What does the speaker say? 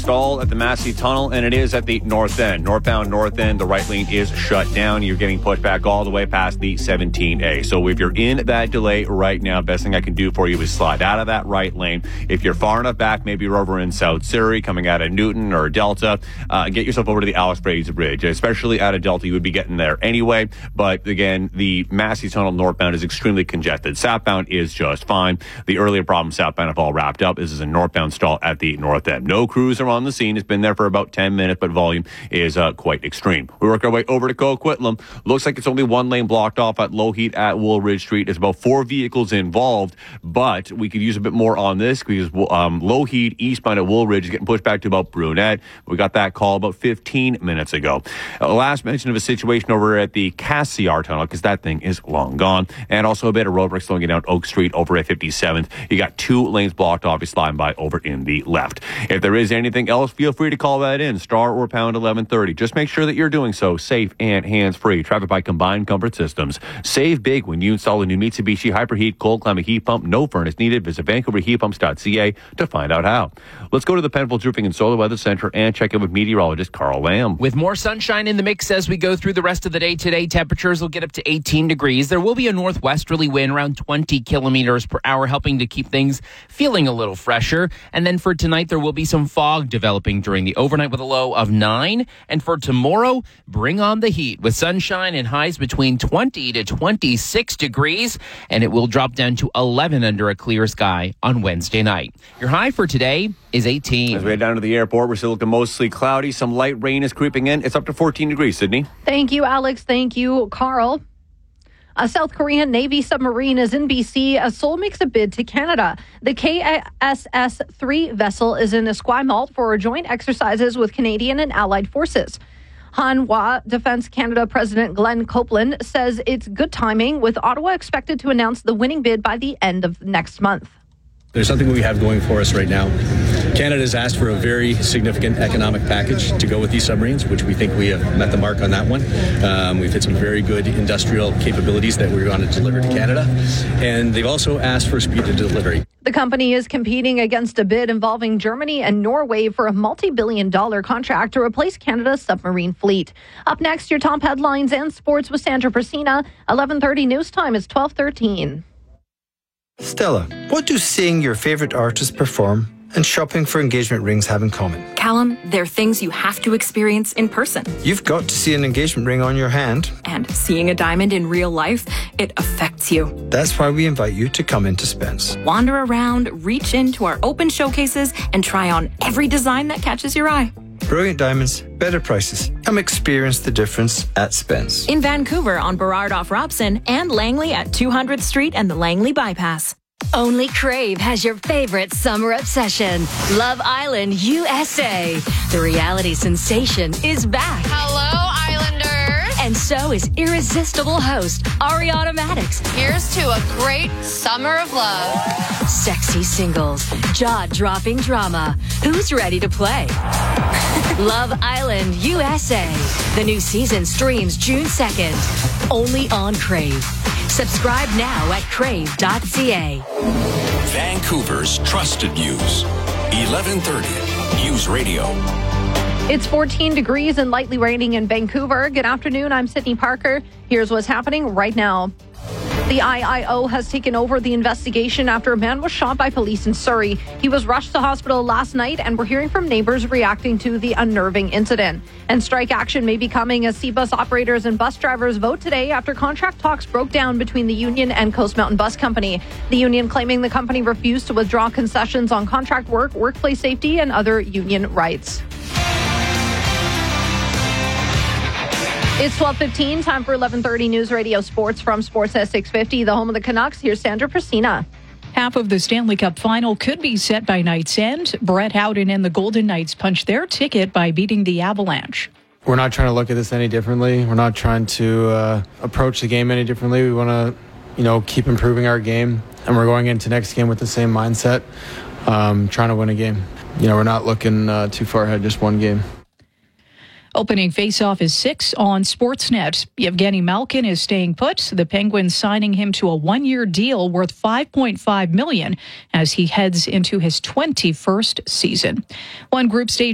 stall at the Massey Tunnel, and it is at the north end. Northbound north end, the right lane is shut down. You're getting pushed back all the way past the 17A. So if you're in that delay right now, best thing I can do for you is slide out of that right lane. If you're far enough back, maybe you're over in South Surrey, coming out of Newton or Delta, get yourself over to the Alice Fraser Bridge. Especially out of Delta, you would be getting there anyway. But again, the Massey Tunnel northbound is extremely congested. Southbound is just fine. The earlier problems southbound have all wrapped up. This is a northbound stall at the north end. No crews are on the scene. It's been there for about 10 minutes, but volume is quite extreme. We work our way over to Coquitlam. Looks like it's only one lane blocked off at Low Heat at Woolridge Street. There's about 4 vehicles involved, but we could use a bit more on this because Low Heat eastbound at Woolridge is getting pushed back to about Brunette. We got that call about 15 minutes ago. Last mention of a situation over at the Cassiar Tunnel because that thing is long gone. And also a bit of road work slowing it down Oak Street over at 57th. You got 2 lanes blocked off. You're sliding by over in the left. If there is anything else, feel free to call that in, star or pound 1130. Just make sure that you're doing so safe and hands-free. Traffic by Combined Comfort Systems. Save big when you install a new Mitsubishi Hyperheat cold climate heat pump. No furnace needed. Visit VancouverHeatPumps.ca to find out how. Let's go to the Penfolds Roofing and Solar Weather Center and check in with meteorologist Carl Lamb. With more sunshine in the mix as we go through the rest of the day today, temperatures will get up to 18 degrees. There will be a northwesterly wind around 20 kilometers per hour, helping to keep things feeling a little fresher. And then for tonight, there will be some fog developing during the overnight with a low of 9. And for tomorrow, bring on the heat with sunshine and highs between 20 to 26 degrees. And it will drop down to 11 under a clear sky on Wednesday night. Your high for today is 18. As we head down to the airport, we're still looking mostly cloudy. Some light rain is creeping in. It's up to 14 degrees, Sydney. Thank you, Alex. Thank you, Carl. A South Korean Navy submarine is in BC as Seoul makes a bid to Canada. The KSS-3 vessel is in Esquimalt for joint exercises with Canadian and allied forces. Hanwha Defense Canada President Glenn Copeland says it's good timing, with Ottawa expected to announce the winning bid by the end of next month. There's something we have going for us right now. Canada has asked for a very significant economic package to go with these submarines, which we think we have met the mark on that one. We've hit some very good industrial capabilities that we're going to deliver to Canada. And they've also asked for speed of delivery. The company is competing against a bid involving Germany and Norway for a multi-billion-dollar contract to replace Canada's submarine fleet. Up next, your top headlines and sports with Sandra Persina. 11:30 news time is 12:13. Stella, what do seeing your favourite artist perform and shopping for engagement rings have in common? Callum, they're things you have to experience in person. You've got to see an engagement ring on your hand. And seeing a diamond in real life, it affects you. That's why we invite you to come into Spence. Wander around, reach into our open showcases, and try on every design that catches your eye. Brilliant diamonds, better prices. Come experience the difference at Spence. In Vancouver on Burrard off Robson and Langley at 200th Street and the Langley Bypass. Only Crave has your favorite summer obsession, Love Island USA. The reality sensation is back. Hello, Islanders. And so is irresistible host Ariana Maddox. Here's to a great summer of love. Sexy singles, jaw-dropping drama. Who's ready to play? Love Island USA. The new season streams June 2nd. Only on Crave. Subscribe now at crave.ca. Vancouver's trusted news. 1130 News Radio. It's 14 degrees and lightly raining in Vancouver. Good afternoon. I'm Sydney Parker. Here's what's happening right now. The IIO has taken over the investigation after a man was shot by police in Surrey. He was rushed to hospital last night, and we're hearing from neighbors reacting to the unnerving incident. And strike action may be coming as C-Bus operators and bus drivers vote today after contract talks broke down between the union and Coast Mountain Bus Company. The union claiming the company refused to withdraw concessions on contract work, workplace safety, and other union rights. It's 12:15, time for 11:30 News Radio Sports from Sportsnet 650, the home of the Canucks. Here's Sandra Persina. Half of the Stanley Cup final could be set by night's end. Brett Howden and the Golden Knights punched their ticket by beating the Avalanche. We're not trying to look at this any differently. We're not trying to approach the game any differently. We want to, keep improving our game, and we're going into next game with the same mindset, trying to win a game. We're not looking too far ahead, just one game. Opening faceoff is 6 on Sportsnet. Evgeny Malkin is staying put. The Penguins signing him to a 1-year deal worth $5.5 million as he heads into his 21st season. One group stage